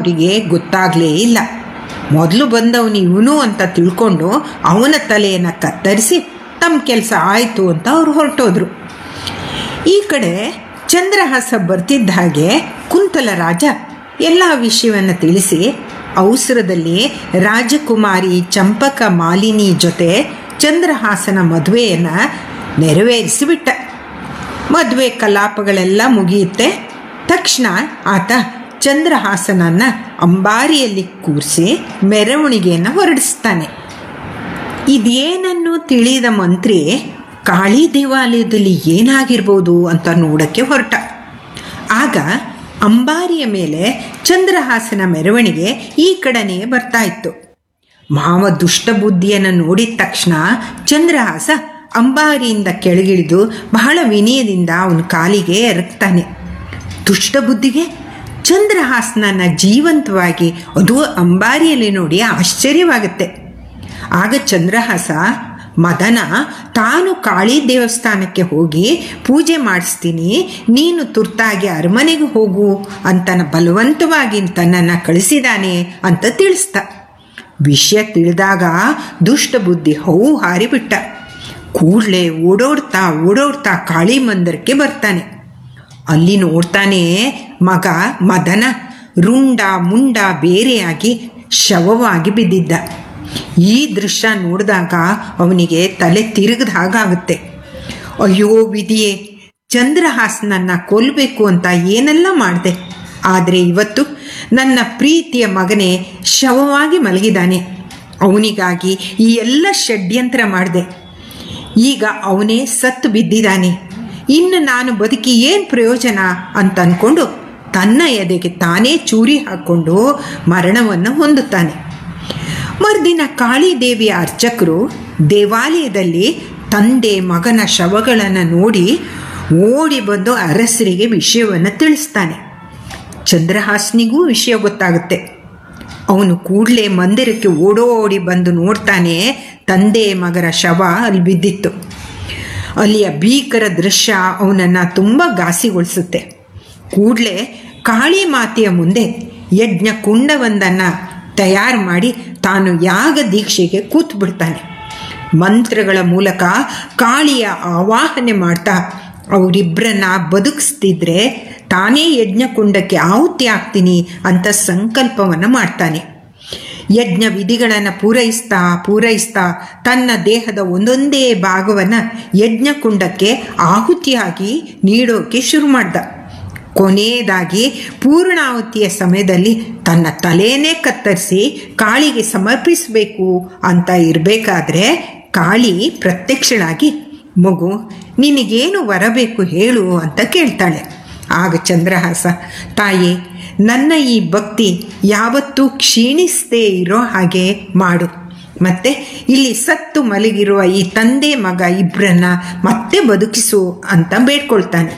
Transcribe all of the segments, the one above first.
ಅವರಿಗೆ ಗೊತ್ತಾಗಲೇ ಇಲ್ಲ. ಮೊದಲು ಬಂದವನು ಇವನು ಅಂತ ತಿಳ್ಕೊಂಡು ಅವನ ತಲೆಯನ್ನು ಕತ್ತರಿಸಿ ತಮ್ಮ ಕೆಲಸ ಆಯಿತು ಅಂತ ಅವ್ರು ಹೊರಟೋದ್ರು. ಈ ಕಡೆ ಚಂದ್ರಹಾಸ ಬರ್ತಿದ್ದ ಹಾಗೆ ಕುಂತಲ ರಾಜ ಎಲ್ಲ ವಿಷಯವನ್ನು ತಿಳಿಸಿ ಅವಸರದಲ್ಲಿ ರಾಜಕುಮಾರಿ ಚಂಪಕ ಮಾಲಿನಿ ಜೊತೆ ಚಂದ್ರಹಾಸನ ಮದುವೆಯನ್ನು ನೆರವೇರಿಸಿಬಿಟ್ಟ. ಮದುವೆ ಕಲಾಪಗಳೆಲ್ಲ ಮುಗಿಯುತ್ತೆ. ತಕ್ಷಣ ಆತ ಚಂದ್ರಹಾಸನನ್ನು ಅಂಬಾರಿಯಲ್ಲಿ ಕೂರಿಸಿ ಮೆರವಣಿಗೆಯನ್ನು ಹೊರಡಿಸ್ತಾನೆ. ಇದೇನನ್ನು ತಿಳಿದ ಮಂತ್ರಿ ಕಾಳಿ ದೇವಾಲಯದಲ್ಲಿ ಏನಾಗಿರ್ಬೋದು ಅಂತ ನೋಡೋಕ್ಕೆ ಹೊರಟ. ಆಗ ಅಂಬಾರಿಯ ಮೇಲೆ ಚಂದ್ರಹಾಸನ ಮೆರವಣಿಗೆ ಈ ಕಡೆನೇ ಬರ್ತಾ ಇತ್ತು. ಮಾವ ದುಷ್ಟ ಬುದ್ಧಿಯನ್ನು ನೋಡಿದ ತಕ್ಷಣ ಚಂದ್ರಹಾಸ ಅಂಬಾರಿಯಿಂದ ಕೆಳಗಿಳಿದು ಬಹಳ ವಿನಯದಿಂದ ಅವನ ಕಾಲಿಗೆ ಎರಗ್ತಾನೆ. ದುಷ್ಟ ಬುದ್ಧಿಗೆ ಚಂದ್ರಹಾಸನನ್ನ ಜೀವಂತವಾಗಿ ಅದು ಅಂಬಾರಿಯಲ್ಲಿ ನೋಡಿ ಆಶ್ಚರ್ಯವಾಗುತ್ತೆ. ಆಗ ಚಂದ್ರಹಾಸ ಮದನ ತಾನು ಕಾಳಿ ದೇವಸ್ಥಾನಕ್ಕೆ ಹೋಗಿ ಪೂಜೆ ಮಾಡಿಸ್ತೀನಿ, ನೀನು ತುರ್ತಾಗಿ ಅರಮನೆಗೆ ಹೋಗು ಅಂತ ಬಲವಂತವಾಗಿ ತನ್ನನ್ನು ಕಳಿಸಿದಾನೆ ಅಂತ ತಿಳಿಸ್ತ. ವಿಷಯ ತಿಳಿದಾಗ ದುಷ್ಟ ಬುದ್ಧಿ ಹೌ ಹಾರಿಬಿಟ್ಟ. ಕೂಡಲೇ ಓಡೋಡ್ತಾ ಕಾಳಿ ಮಂದಿರಕ್ಕೆ ಬರ್ತಾನೆ. ಅಲ್ಲಿ ನೋಡ್ತಾನೆ ಮಗ ಮದನ ರುಂಡ ಮುಂಡ ಬೇರೆಯಾಗಿ ಶವವಾಗಿ ಬಿದ್ದಿದ್ದ. ಈ ದೃಶ್ಯ ನೋಡಿದಾಗ ಅವನಿಗೆ ತಲೆ ತಿರುಗಿದ ಹಾಗಾಗುತ್ತೆ. ಅಯ್ಯೋ ವಿಧಿಯೇ, ಚಂದ್ರಹಾಸನನ್ನು ಕೊಲ್ಲಬೇಕು ಅಂತ ಏನೆಲ್ಲ ಮಾಡಿದೆ, ಆದರೆ ಇವತ್ತು ನನ್ನ ಪ್ರೀತಿಯ ಮಗನೇ ಶವವಾಗಿ ಮಲಗಿದ್ದಾನೆ. ಅವನಿಗಾಗಿ ಈ ಎಲ್ಲ ಷಡ್ಯಂತ್ರ ಮಾಡಿದೆ. ಈಗ ಅವನೇ ಸತ್ತು ಬಿದ್ದಿದ್ದಾನೆ. ಇನ್ನು ನಾನು ಬದುಕಿ ಏನು ಪ್ರಯೋಜನ ಅಂತ ಅಂದ್ಕೊಂಡು ತನ್ನ ಎದೆಗೆ ತಾನೇ ಚೂರಿ ಹಾಕ್ಕೊಂಡು ಮರಣವನ್ನು ಹೊಂದುತ್ತಾನೆ. ಮರುದಿನ ಕಾಳಿದೇವಿಯ ಅರ್ಚಕರು ದೇವಾಲಯದಲ್ಲಿ ತಂದೆ ಮಗನ ಶವಗಳನ್ನು ನೋಡಿ ಓಡಿ ಬಂದು ಅರಸರಿಗೆ ವಿಷಯವನ್ನು ತಿಳಿಸ್ತಾನೆ. ಚಂದ್ರಹಾಸನಿಗೂ ವಿಷಯ ಗೊತ್ತಾಗುತ್ತೆ. ಅವನು ಕೂಡಲೇ ಮಂದಿರಕ್ಕೆ ಓಡೋಡಿ ಬಂದು ನೋಡ್ತಾನೆ, ತಂದೆ ಮಗನ ಶವ ಅಲ್ಲಿ ಬಿದ್ದಿತ್ತು. ಅಲ್ಲಿಯ ಭೀಕರ ದೃಶ್ಯ ಅವನನ್ನು ತುಂಬ ಘಾಸಿಗೊಳಿಸುತ್ತೆ. ಕೂಡಲೇ ಕಾಳಿ ಮಾತೆಯ ಮುಂದೆ ಯಜ್ಞ ಕುಂಡವೊಂದನ್ನು ತಯಾರು ಮಾಡಿ ತಾನು ಯಾಗ ದೀಕ್ಷೆಗೆ ಕೂತ್ಬಿಡ್ತಾನೆ. ಮಂತ್ರಗಳ ಮೂಲಕ ಕಾಳಿಯ ಆವಾಹನೆ ಮಾಡ್ತಾ ಅವರಿಬ್ಬರನ್ನ ಬದುಕಿಸ್ತಿದ್ರೆ ತಾನೇ ಯಜ್ಞಕುಂಡಕ್ಕೆ ಆಹುತಿ ಆಗ್ತೀನಿ ಅಂತ ಸಂಕಲ್ಪವನ್ನು ಮಾಡ್ತಾನೆ. ಯಜ್ಞ ವಿಧಿಗಳನ್ನು ಪೂರೈಸ್ತಾ ತನ್ನ ದೇಹದ ಒಂದೊಂದೇ ಭಾಗವನ್ನು ಯಜ್ಞಕುಂಡಕ್ಕೆ ಆಹುತಿಯಾಗಿ ನೀಡೋಕೆ ಶುರು ಮಾಡ್ದ. ಕೊನೆಯದಾಗಿ ಪೂರ್ಣಾಹುತಿಯ ಸಮಯದಲ್ಲಿ ತನ್ನ ತಲೆಯೇ ಕತ್ತರಿಸಿ ಕಾಳಿಗೆ ಸಮರ್ಪಿಸಬೇಕು ಅಂತ ಇರಬೇಕಾದ್ರೆ ಕಾಳಿ ಪ್ರತ್ಯಕ್ಷಳಾಗಿ, ಮಗು ನಿನಗೇನು ಬರಬೇಕು ಹೇಳು ಅಂತ ಕೇಳ್ತಾಳೆ. ಆಗ ಚಂದ್ರಹಾಸ, ತಾಯಿ ನನ್ನ ಈ ಭಕ್ತಿ ಯಾವತ್ತೂ ಕ್ಷೀಣಿಸದೇ ಇರೋ ಹಾಗೆ ಮಾಡು, ಮತ್ತು ಇಲ್ಲಿ ಸತ್ತು ಮಲಗಿರುವ ಈ ತಂದೆ ಮಗ ಇಬ್ಬರನ್ನ ಮತ್ತೆ ಬದುಕಿಸು ಅಂತ ಬೇಡ್ಕೊಳ್ತಾನೆ.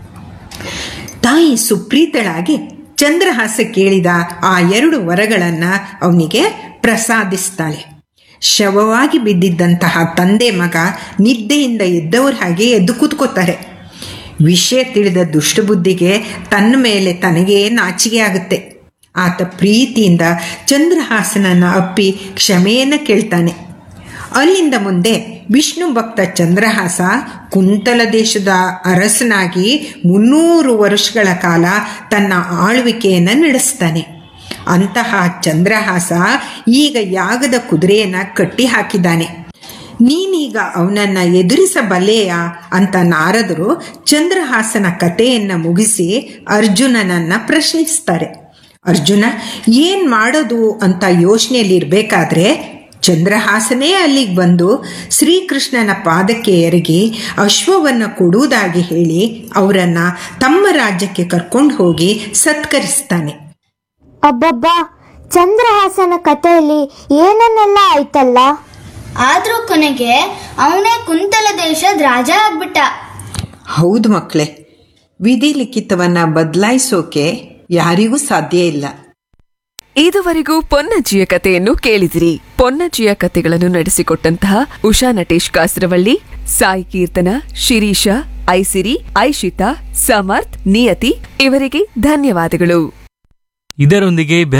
ತಾಯಿ ಸುಪ್ರೀತಳಾಗಿ ಚಂದ್ರಹಾಸ ಕೇಳಿದ ಆ 2 ವರಗಳನ್ನು ಅವನಿಗೆ ಪ್ರಸಾದಿಸ್ತಾಳೆ. ಶವವಾಗಿ ಬಿದ್ದಿದ್ದಂತಹ ತಂದೆ ಮಗ ನಿದ್ದೆಯಿಂದ ಎದ್ದವ್ರ ಹಾಗೆ ಎದ್ದು ಕೂತ್ಕೋತಾರೆ. ವಿಷಯ ತಿಳಿದ ದುಷ್ಟಬುದ್ಧಿಗೆ ತನ್ನ ಮೇಲೆ ತನಗೇ ನಾಚಿಕೆ ಆಗುತ್ತೆ. ಆತ ಪ್ರೀತಿಯಿಂದ ಚಂದ್ರಹಾಸನನ್ನು ಅಪ್ಪಿ ಕ್ಷಮೆಯನ್ನು ಕೇಳ್ತಾನೆ. ಅಲ್ಲಿಂದ ಮುಂದೆ ವಿಷ್ಣು ಭಕ್ತ ಚಂದ್ರಹಾಸ ಕುಂತಲ ದೇಶದ ಅರಸನಾಗಿ 300 ವರ್ಷಗಳ ಕಾಲ ತನ್ನ ಆಳ್ವಿಕೆಯನ್ನು ನಡೆಸ್ತಾನೆ. ಅಂತಹ ಚಂದ್ರಹಾಸ ಈಗ ಯಾಗದ ಕುದುರೆಯನ್ನು ಕಟ್ಟಿ ಹಾಕಿದ್ದಾನೆ. ನೀನೀಗ ಅವನನ್ನು ಎದುರಿಸಬಲ್ಲೆಯ ಅಂತ ನಾರದರು ಚಂದ್ರಹಾಸನ ಕಥೆಯನ್ನು ಮುಗಿಸಿ ಅರ್ಜುನನನ್ನು ಪ್ರಶ್ನಿಸ್ತಾರೆ. ಅರ್ಜುನ ಏನು ಮಾಡೋದು ಅಂತ ಯೋಚನೆಯಲ್ಲಿರಬೇಕಾದ್ರೆ ಚಂದ್ರಹಾಸನೇ ಅಲ್ಲಿಗೆ ಬಂದು ಶ್ರೀಕೃಷ್ಣನ ಪಾದಕ್ಕೆ ಎರಗಿ ಅಶ್ವವನ್ನು ಕೊಡುವುದಾಗಿ ಹೇಳಿ ಅವರನ್ನು ತಮ್ಮ ರಾಜ್ಯಕ್ಕೆ ಕರ್ಕೊಂಡು ಹೋಗಿ ಸತ್ಕರಿಸ್ತಾನೆ. ಅಬ್ಬಬ್ಬಾ, ಚಂದ್ರಹಾಸನ ಕಥೆಯಲ್ಲಿ ಏನನ್ನೆಲ್ಲ ಆಯ್ತಲ್ಲ. ಆದ್ರೂ ಕೊನೆಗೆ ಅವನೇ ಕುಂತಲ ದೇಶದ ರಾಜ ಆಗ್ಬಿಟ್ಟ. ಹೌದು ಮಕ್ಕಳೇ, ವಿಧಿ ಲಿಖಿತವನ್ನು ಬದಲಾಯಿಸೋಕೆ ಯಾರಿಗೂ ಸಾಧ್ಯ ಇಲ್ಲ. ಇದುವರೆಗೂ ಪೊನ್ನಜ್ಜಿಯ ಕಥೆಯನ್ನು ಕೇಳಿದಿರಿ. ಪೊನ್ನಜ್ಜಿಯ ಕಥೆಗಳನ್ನು ನಡೆಸಿಕೊಟ್ಟಂತಹ ಉಷಾ ನಟೇಶ್ ಕಾಸರವಳ್ಳಿ, ಸಾಯಿ ಕೀರ್ತನ, ಶಿರೀಷ, ಐಸಿರಿ, ಐಶಿತಾ, ಸಮರ್ಥ್, ನಿಯತಿ ಇವರಿಗೆ ಧನ್ಯವಾದಗಳು. ಇದರೊಂದಿಗೆ